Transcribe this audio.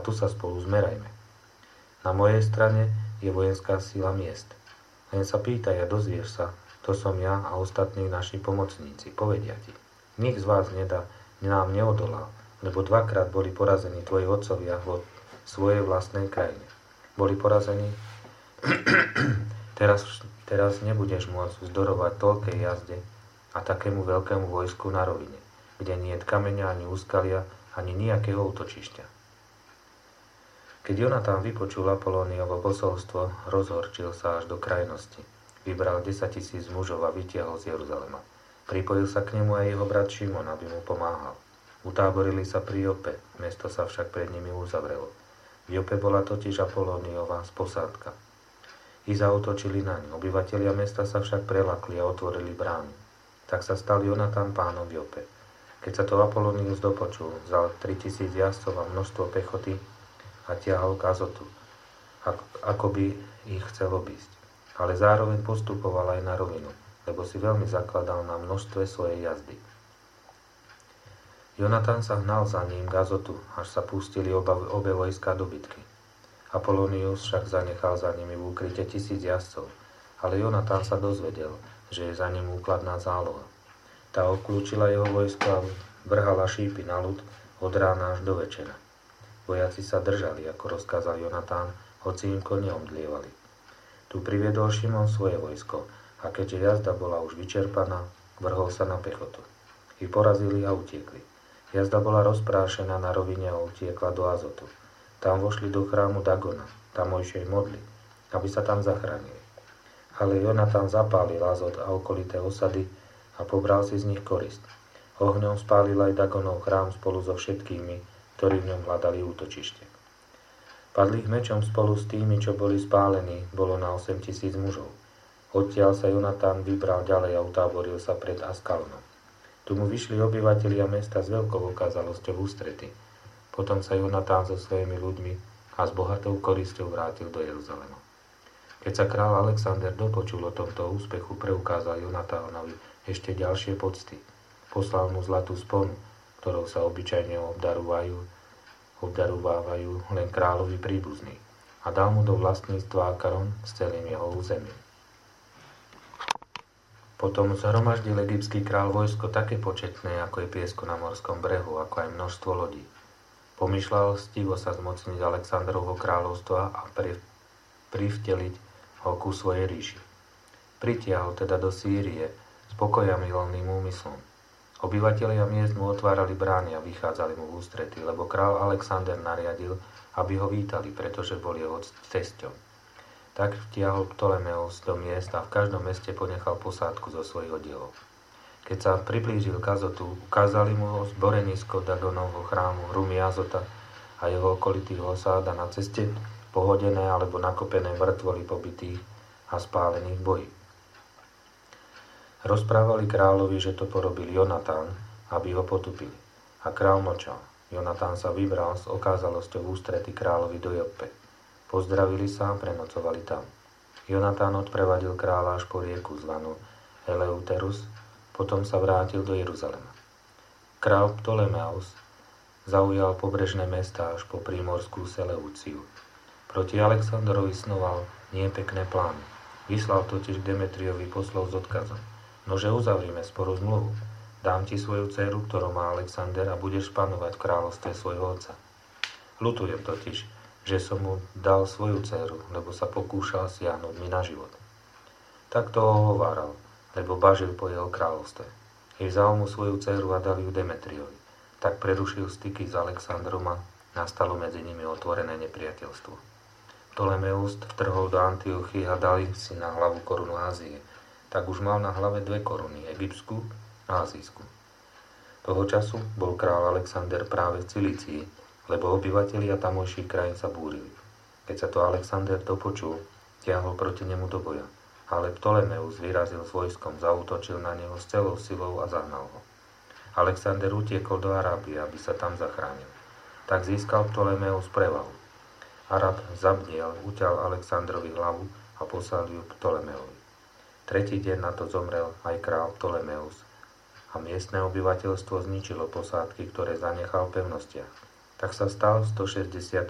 tu sa spolu zmerajme. Na mojej strane je vojenská sila miest. Len sa pýtaj a dozvieš sa, to som ja a ostatní naši pomocníci, povedia ti. Nik z vás nám neodolal, lebo dvakrát boli porazení tvoji otcovia vo svojej vlastnej krajine. Boli porazení. Teraz nebudeš môcť vzdorovať toľkej jazde a takému veľkému vojsku na rovine, kde nie je kameňa ani úskalia, ani nejakého útočišťa. Keď Jonatán vypočul Apolóniovo posolstvo, rozhorčil sa až do krajnosti. Vybral 10 000 mužov a vytiahol z Jeruzalema. Pripojil sa k nemu aj jeho brat Šimon, aby mu pomáhal. Utáborili sa pri Jope, mesto sa však pred nimi uzavrelo. V Jope bola totiž Apolóniová posádka. I zaútočili na ňu. Obyvatelia mesta sa však prelakli a otvorili brány. Tak sa stal Jonatán pánom v Jope. Keď sa to Apolónius dopočul, vzal 3000 jazdcov a množstvo pechoty a ťahol k Azotu, ako by ich chcel obísť. Ale zároveň postupoval aj na rovinu, lebo si veľmi zakladal na množstve svojej jazdy. Jonatán sa hnal za ním k Azotu, až sa pustili obe vojska do bitky. Apolónius však zanechal za nimi v úkryte 1000 jazdcov, ale Jonatán sa dozvedel, že je za ním úkladná záloha. Tá obklúčila jeho vojsko a vrhala šípy na ľud od rána až do večera. Vojaci sa držali, ako rozkázal Jonatán, hoci im kone omdlievali. Tu priviedol Šimon svoje vojsko a keďže jazda bola už vyčerpaná, vrhol sa na pechotu. Ich porazili a utiekli. Jazda bola rozprášená na rovine a utiekla do Azotu. Tam vošli do chrámu Dagona, tamojšej modly, aby sa tam zachránili. Ale Jonatán zapálil Azot a okolité osady a pobral si z nich korist. Ohňom spálil aj Dagonov chrám spolu so všetkými, ktorí v ňom hľadali útočište. Padlých mečom spolu s tými, čo boli spálení, bolo na 8 000 mužov. Odtiaľ sa Jonatán vybral ďalej a utáboril sa pred Askalonom. Tu mu vyšli obyvatelia mesta s veľkou okázalosťou v ústrety. Potom sa Jonatán so svojimi ľuďmi a s bohatou korisťou vrátil do Jeruzalema. Keď sa král Alexander dopočul o tomto úspechu, preukázal Jonatánovi ešte ďalšie pocty. Poslal mu zlatú sponu, ktorou sa obyčajne obdarovávajú len kráľovi príbuzní, a dal mu do vlastníctva Akaron s celým jeho územím. Potom zhromaždil egyptský kráľ vojsko také početné, ako je piesko na morskom brehu, ako aj množstvo lodí. Pomýšľal stivo sa zmocniť Alexandrovho kráľovstva a privteliť ho ku svojej ríši. Pritiahol teda do Sýrie s pokojamilovným úmyslom. Obyvatelia miest mu otvárali brány a vychádzali mu v ústrety, lebo král Alexander nariadil, aby ho vítali, pretože bol jeho tesťom. Tak vtiahol Ptolemeus do miesta a v každom meste ponechal posádku zo svojich oddielov. Keď sa priblížil k Azotu, ukázali mu ho zborenisko Dagonovho chrámu, hrumy Azota a jeho okolitých osád a na ceste pohodené alebo nakopené mŕtvoly pobitých a spálených v boji. Rozprávali kráľovi, že to porobil Jonatán, aby ho potupili. A kráľ mlčal. Jonatán sa vybral s okázalosťou v ústrety kráľovi do Joppe. Pozdravili sa a prenocovali tam. Jonatán odprevadil kráľa až po rieku zvanú Eleuterus, potom sa vrátil do Jeruzalema. Král Ptolemeus zaujal pobrežné mestá až po prímorskú Seleuciu. Proti Alexandrovi snoval nepekné plány. Vyslal totiž Demetriovi poslov s odkazom: nože uzavrime sporu zmluvu. Dám ti svoju dceru, ktorú má Alexander, a budeš panovať v kráľovstve svojho otca. Ľutujem totiž, že som mu dal svoju dceru, lebo sa pokúšal siahnuť mi na život. Tak to ohováral, lebo bažil po jeho kráľovstve. I vzal mu svoju dceru a dal ju Demetriovi. Tak prerušil styky s Alexandrom a nastalo medzi nimi otvorené nepriateľstvo. Ptolemeus vtrhol do Antiochie a dal si na hlavu korunu Ázie. Tak už mal na hlave 2 koruny, egyptskú a azijskú. Toho času bol král Alexander práve v Cilícii, lebo obyvatelia tamojších krajín sa búrili. Keď sa to Alexander dopočul, tiahol proti nemu do boja, ale Ptolemeus vyrazil s vojskom, zaútočil na neho s celou silou a zahnal ho. Alexander utiekol do Arábie, aby sa tam zachránil. Tak získal Ptolemeus prevahu. Arab zabdiel, uťal Alexandrovi hlavu a poslal ju Ptolemeovi. Tretí deň na to zomrel aj král Ptolemeus a miestne obyvateľstvo zničilo posádky, ktoré zanechal v pevnostiach. Tak sa stal v 160.